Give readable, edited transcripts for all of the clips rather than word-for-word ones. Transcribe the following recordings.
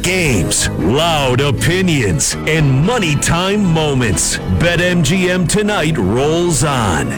games, loud opinions, and money time moments. BetMGM Tonight rolls on.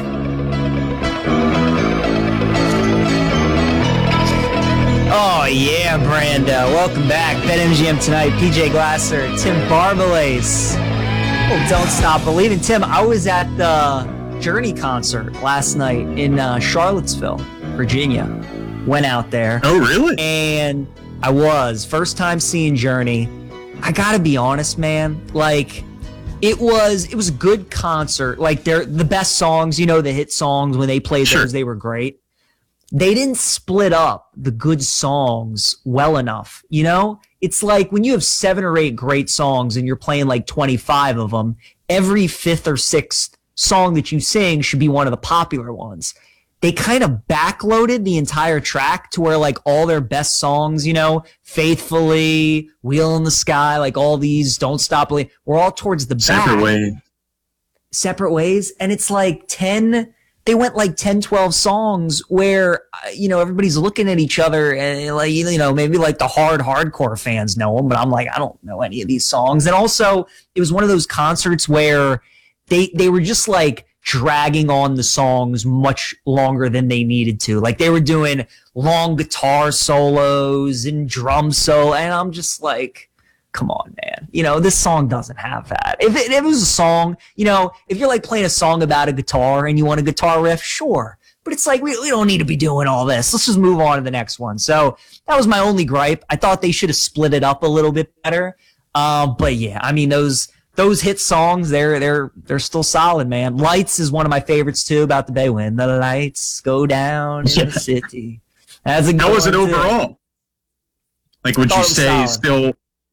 Oh, yeah, Brando. Welcome back. BetMGM Tonight. PJ Glasser, Tim Barbalace. Oh, don't stop believing. Tim, I was at the Journey concert last night in Charlottesville, Virginia. Went out there. Oh, really? And I was. First time seeing Journey. I gotta be honest, man. Like, it was a good concert. Like, they're the best songs, you know, the hit songs, when they played those, they were great. They didn't split up the good songs well enough, you know? It's like when you have 7 or 8 great songs and you're playing like 25 of them, every 5th or 6th song that you sing should be one of the popular ones. They kind of backloaded the entire track to where like all their best songs, you know, Faithfully, Wheel in the Sky, like all these, Don't Stop Believing, we're all towards the back. Separate ways. And it's like they went like 10, 12 songs where, you know, everybody's looking at each other and like, you know, maybe like the hardcore fans know them, but I'm like, I don't know any of these songs. And also it was one of those concerts where they were just like dragging on the songs much longer than they needed to. Like they were doing long guitar solos and drum solo. And I'm just like, come on, man. You know, this song doesn't have that. If it was a song, you know, if you're like playing a song about a guitar and you want a guitar riff, sure. But it's like, we don't need to be doing all this. Let's just move on to the next one. So that was my only gripe. I thought they should have split it up a little bit better. But yeah, I mean, those hit songs, they're still solid, man. Lights is one of my favorites too, about the Bay. When the lights go down in the city. How was it overall? Like, would you say still...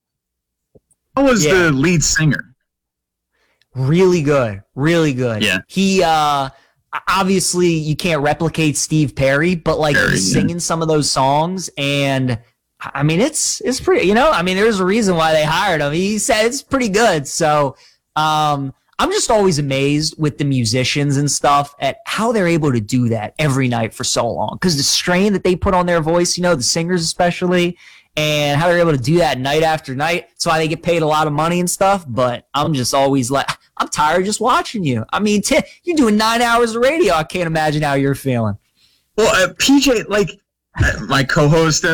How was the lead singer? Really good. Really good. Yeah. He, obviously you can't replicate Steve Perry, but like he's singing some of those songs, and I mean, it's pretty, you know, I mean, there's a reason why they hired him. He said it's pretty good. So, I'm just always amazed with the musicians and stuff at how they're able to do that every night for so long. Cause the strain that they put on their voice, you know, the singers especially, and how they're able to do that night after night. That's why they get paid a lot of money and stuff. But I'm just always like, I'm tired of just watching you. I mean, you're doing 9 hours of radio. I can't imagine how you're feeling. Well, PJ, like my co-host